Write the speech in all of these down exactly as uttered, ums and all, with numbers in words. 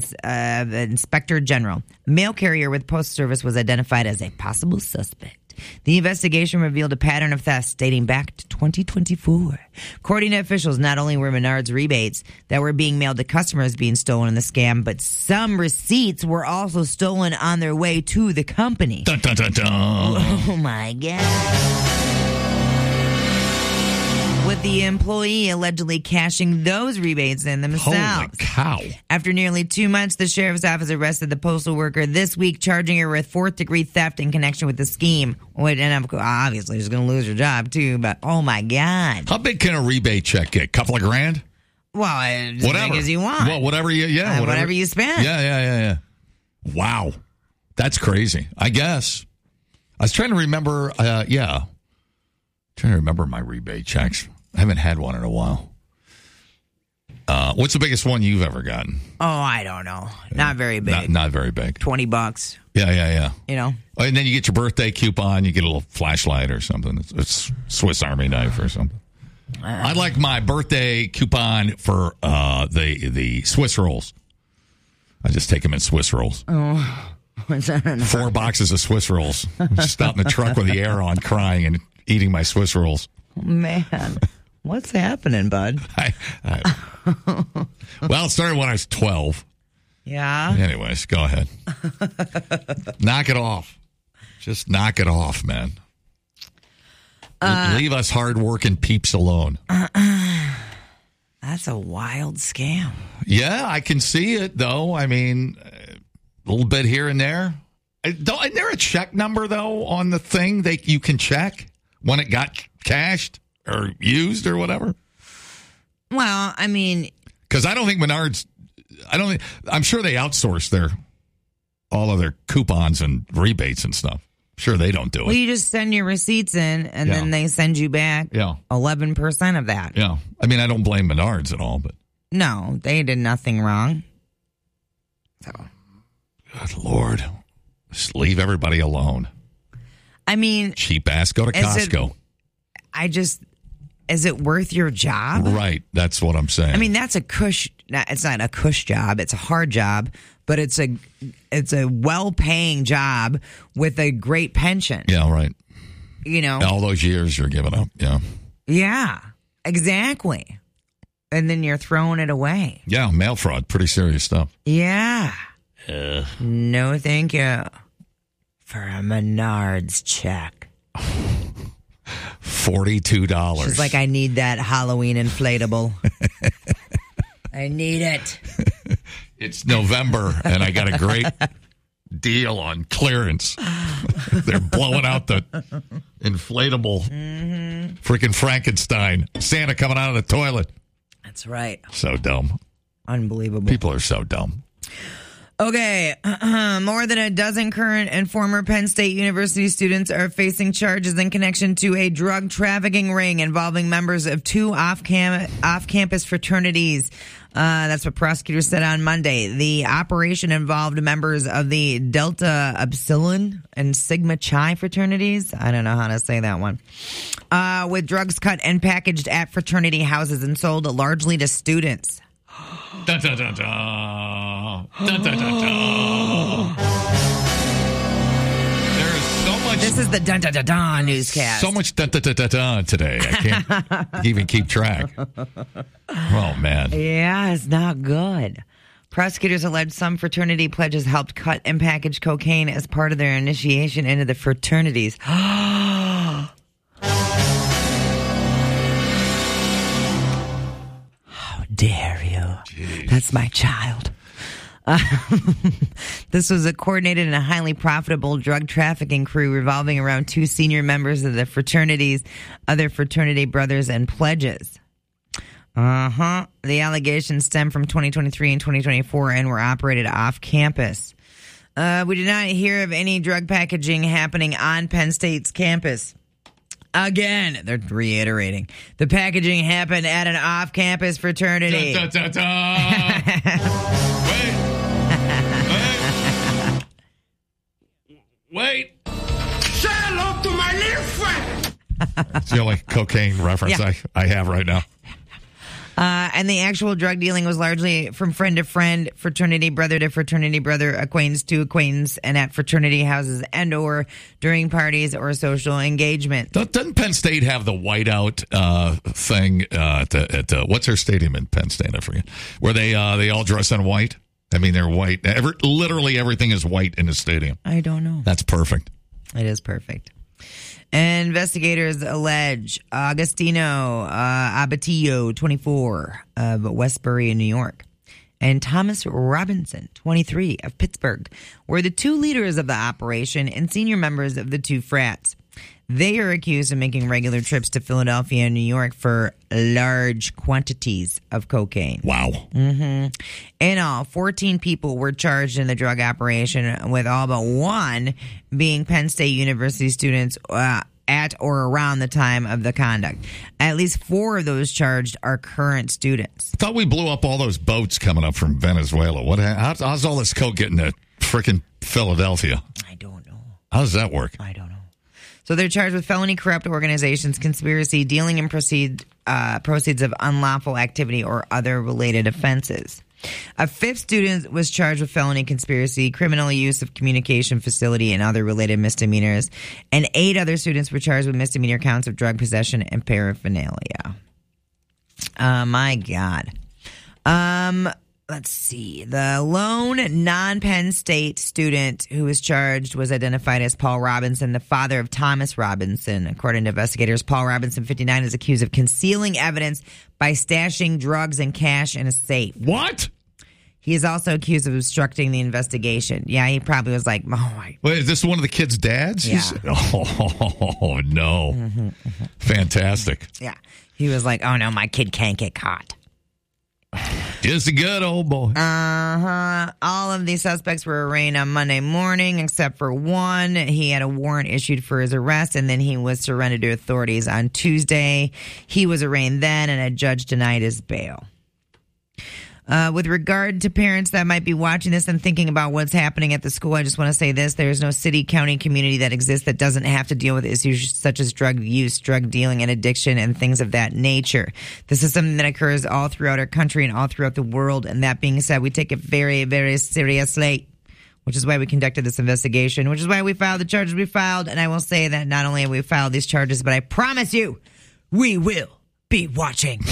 uh, Inspector General. A mail carrier with Postal Service was identified as a possible suspect. The investigation revealed a pattern of thefts dating back to twenty twenty-four. According to officials, not only were Menards rebates that were being mailed to customers being stolen in the scam, but some receipts were also stolen on their way to the company. Dun, dun, dun, dun. Oh, my God. With the employee allegedly cashing those rebates in themselves. Holy cow. After nearly two months, the sheriff's office arrested the postal worker this week, charging her with fourth-degree theft in connection with the scheme. Which, and obviously, she's going to lose her job, too, but oh, my God. How big can a rebate check get? Couple of grand? Well, as whatever. big as you want. Well, whatever you, yeah. Uh, Whatever. whatever you spend. Yeah, yeah, yeah, yeah. Wow. That's crazy. I guess. I was trying to remember, uh, yeah. Trying to remember my rebate checks. I haven't had one in a while. Uh, what's the biggest one you've ever gotten? Oh, I don't know. Not very big. Not, not very big. twenty bucks. Yeah, yeah, yeah. You know? Oh, and then you get your birthday coupon. You get a little flashlight or something. It's, it's Swiss Army knife or something. Uh, I like my birthday coupon for uh, the the Swiss rolls. I just take them in Swiss rolls. Oh, what's that? Four boxes of Swiss rolls. Just out in the truck with the air on, crying and eating my Swiss rolls. Man. What's happening, bud? I, I, well, it started when I was twelve. Yeah? Anyways, go ahead. Knock it off. Just knock it off, man. Uh, Leave us hard-working peeps alone. Uh-uh. That's a wild scam. Yeah, I can see it, though. I mean, a little bit here and there. Isn't there a check number, though, on the thing that you can check when it got cashed or used or whatever? Well, I mean, because I don't think Menards, I don't think, I'm sure they outsource their, all of their coupons and rebates and stuff. Sure, they don't do it. Well, you just send your receipts in and yeah. then they send you back yeah. eleven percent of that. Yeah. I mean, I don't blame Menards at all, but. No, they did nothing wrong. So. Good Lord. Just leave everybody alone. I mean. Cheap ass, go to Costco. It, I just, is it worth your job? Right. That's what I'm saying. I mean, that's a cush, it's not a cush job. It's a hard job, but it's a, it's a well-paying job with a great pension. Yeah, right. You know. All those years you're giving up. Yeah. Yeah, exactly. And then you're throwing it away. Yeah, mail fraud. Pretty serious stuff. Yeah. Uh. No, thank you. For a Menards check. forty-two dollars. She's like, I need that Halloween inflatable. I need it. It's November, and I got a great deal on clearance. They're blowing out the inflatable mm-hmm. freaking Frankenstein. Santa coming out of the toilet. That's right. So dumb. Unbelievable. People are so dumb. Okay, uh, more than a dozen current and former Penn State University students are facing charges in connection to a drug trafficking ring involving members of two off-cam- off-campus fraternities. Uh, that's what prosecutors said on Monday. The operation involved members of the Delta Upsilon and Sigma Chi fraternities. I don't know how to say that one. Uh, with drugs cut and packaged at fraternity houses and sold largely to students. Dun, dun, dun, dun. Dun, dun, dun, dun. There is so much. This is the dun dun dun dun newscast. So much dun dun dun dun, dun today. I can't even keep track. Oh, man. Yeah, it's not good. Prosecutors allege some fraternity pledges helped cut and package cocaine as part of their initiation into the fraternities. How dare you? Jeez. That's my child. Uh, this was a coordinated and a highly profitable drug trafficking crew revolving around two senior members of the fraternities, other fraternity brothers, and pledges. Uh-huh. The allegations stem from twenty twenty-three and twenty twenty-four and were operated off campus. Uh, we did not hear of any drug packaging happening on Penn State's campus. Again, they're reiterating. The packaging happened at an off-campus fraternity. Da, da, da, da. Wait. Wait. Wait. Say hello to my little friend. It's the only cocaine reference Yeah. I, I have right now. Uh, and the actual drug dealing was largely from friend to friend, fraternity brother to fraternity brother, acquaintance to acquaintance, and at fraternity houses and or during parties or social engagement. Doesn't Penn State have the whiteout uh, thing uh, at, the, at the, what's their stadium in Penn State? I forget. Where they uh, they all dress in white? I mean, they're white. Every, literally everything is white in the stadium. I don't know. That's perfect. It is perfect. Investigators allege Agostino uh, Abatillo, twenty-four, of Westbury, New York, and Thomas Robinson, twenty-three, of Pittsburgh, were the two leaders of the operation and senior members of the two frats. They are accused of making regular trips to Philadelphia and New York for large quantities of cocaine. Wow. Mm-hmm. In all, fourteen people were charged in the drug operation, with all but one being Penn State University students uh, at or around the time of the conduct. At least four of those charged are current students. I thought we blew up all those boats coming up from Venezuela. What? How's, how's all this coke getting to frickin' Philadelphia? I don't know. How does that work? I don't know. So they're charged with felony corrupt organizations, conspiracy, dealing in proceed, uh, proceeds of unlawful activity, or other related offenses. A fifth student was charged with felony conspiracy, criminal use of communication facility, and other related misdemeanors. And eight other students were charged with misdemeanor counts of drug possession and paraphernalia. Uh, my God. Um... Let's see. The lone non-Penn State student who was charged was identified as Paul Robinson, the father of Thomas Robinson. According to investigators, Paul Robinson, fifty-nine, is accused of concealing evidence by stashing drugs and cash in a safe. What? He is also accused of obstructing the investigation. Yeah, he probably was like, oh, my. Wait, is this one of the kids' dads? Yeah. Oh, no. Mm-hmm, mm-hmm. Fantastic. Yeah. He was like, oh, no, my kid can't get caught. Just a good old boy. Uh-huh. All of these suspects were arraigned on Monday morning, except for one. He had a warrant issued for his arrest, and then he was surrendered to authorities on Tuesday. He was arraigned then, and a judge denied his bail. Uh, with regard to parents that might be watching this and thinking about what's happening at the school, I just want to say this. There is no city, county, community that exists that doesn't have to deal with issues such as drug use, drug dealing, and addiction, and things of that nature. This is something that occurs all throughout our country and all throughout the world. And that being said, we take it very, very seriously, which is why we conducted this investigation, which is why we filed the charges we filed. And I will say that not only have we filed these charges, but I promise you, we will be watching.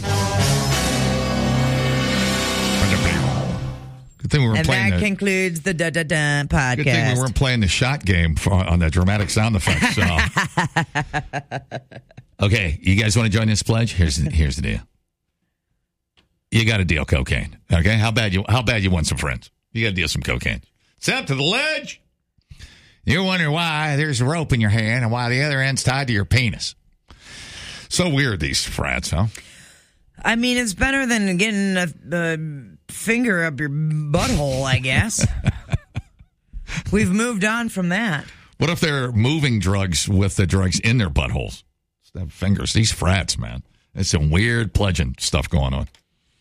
Good thing we weren't and playing that the, concludes the da da da podcast. Good thing we weren't playing the shot game for, on the dramatic sound effects. So. Okay, you guys want to join this pledge? Here's the, here's the deal. You got to deal cocaine. Okay, how bad you how bad you want some friends? You got to deal some cocaine. Step to the ledge. You're wondering why there's a rope in your hand and why the other end's tied to your penis. So weird, these frats, huh? I mean, it's better than getting a, a finger up your butthole, I guess. We've moved on from that. What if they're moving drugs with the drugs in their buttholes? They have fingers. These frats, man. There's some weird pledging stuff going on.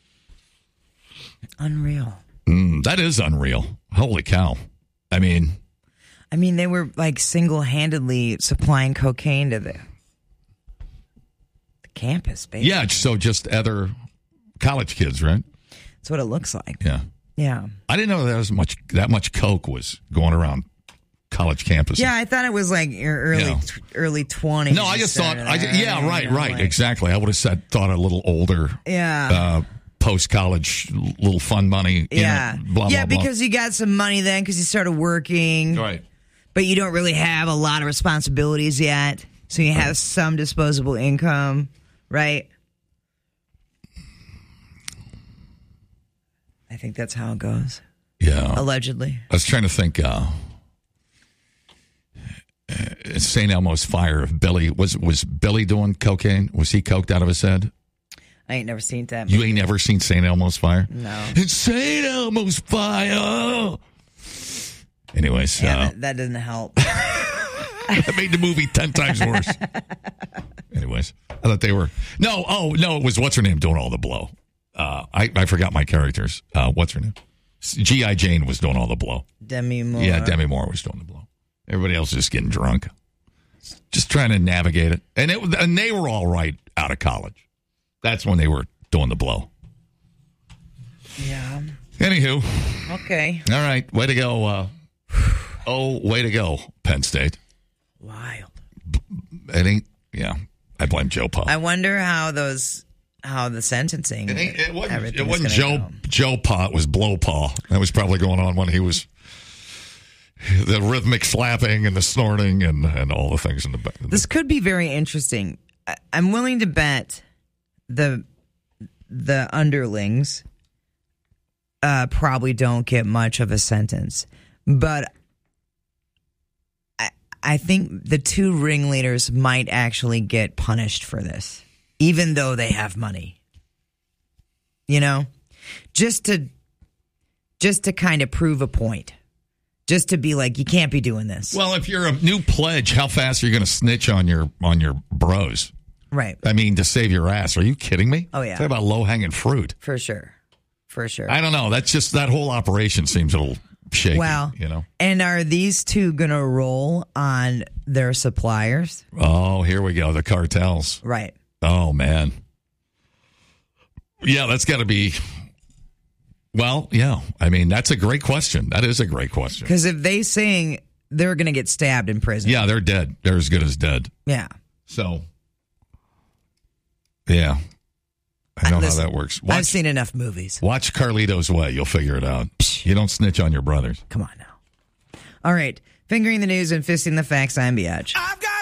Unreal. Mm, that is unreal. Holy cow. I mean... I mean, they were like single-handedly supplying cocaine to the... campus, baby. Yeah, so just other college kids, right? That's what it looks like. Yeah. Yeah. I didn't know that was much that much coke was going around college campuses. Yeah, I thought it was like your early Yeah. t- early twenties. No, I just thought I ju- yeah, right, right, like, exactly. I would have said thought a little older. Yeah. Uh, post college little fun money, you yeah. know, blah yeah, blah blah. because you got some money then because you started working. Right. But you don't really have a lot of responsibilities yet. So you have some disposable income. Right? I think that's how it goes. Yeah. Allegedly. I was trying to think, uh, Saint Elmo's Fire, if Billy, was was Billy doing cocaine? Was he coked out of his head? I ain't never seen that. You ain't never seen Saint Elmo's Fire? No. It's Saint Elmo's Fire. Anyways. Yeah, uh, that, that doesn't help. That made the movie ten times worse. Anyways, I thought they were... No, oh, no, it was what's her name doing all the blow. Uh, I, I forgot my characters. Uh, what's her name? G I. Jane was doing all the blow. Demi Moore. Yeah, Demi Moore was doing the blow. Everybody else was just getting drunk. Just trying to navigate it. And, it, and they were all right out of college. That's when they were doing the blow. Yeah. Anywho. Okay. All right. Way to go. Uh, oh, way to go, Penn State. Wild. It ain't, yeah. I blame Joe Pa. I wonder how those, how the sentencing. It, ain't, it wasn't, it everything's wasn't gonna Joe go. Joe Pa. It was Blow Pa. That was probably going on when he was the rhythmic slapping and the snorting and, and all the things in the back. This could be very interesting. I, I'm willing to bet the the underlings uh, probably don't get much of a sentence, but I I think the two ringleaders might actually get punished for this, even though they have money. You know, just to just to kind of prove a point. Just to be like, you can't be doing this. Well, if you're a new pledge, how fast are you going to snitch on your on your bros? Right. I mean, to save your ass. Are you kidding me? Oh, yeah. Talk about low-hanging fruit. For sure. For sure. I don't know. That's just, that whole operation seems a little shaky, Well, you know? And are these two going to roll on their suppliers? Oh, here we go. The cartels. Right. Oh, man. Yeah, that's got to be... Well, yeah. I mean, that's a great question. That is a great question. Because if they sing, they're going to get stabbed in prison. Yeah, they're dead. They're as good as dead. Yeah. So, yeah. I know Listen, how that works. Watch, I've seen enough movies. watch Carlito's Way. You'll figure it out. You don't snitch on your brothers. Come on now. All right. Fingering the news and fisting the facts, I'm Biatch. I've got